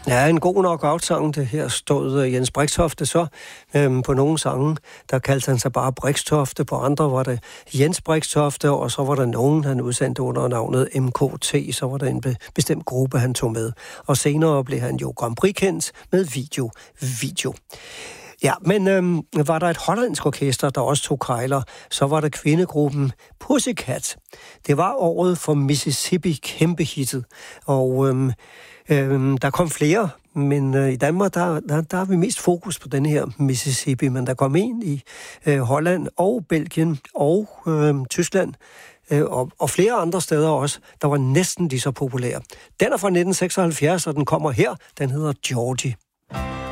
Ja, en god knockout-sang. Det her stod Jens Brixtofte så. På nogle sange, der kaldte han sig bare Brixtofte. På andre var det Jens Brixtofte, og så var der nogen, han udsendte under navnet MKT. Så var der en bestemt gruppe, han tog med. Og senere blev han jo Grand Prix-kendt med video. Ja, men var der et hollandsk orkester, der også tog kejler, så var der kvindegruppen Pussycat. Det var året for Mississippi, kæmpe hittet. Og der kom flere, men i Danmark, der har vi mest fokus på den her Mississippi. Men der kom en i Holland og Belgien og Tyskland og flere andre steder også, der var næsten lige så populære. Den er fra 1976, og den kommer her. Den hedder Georgie.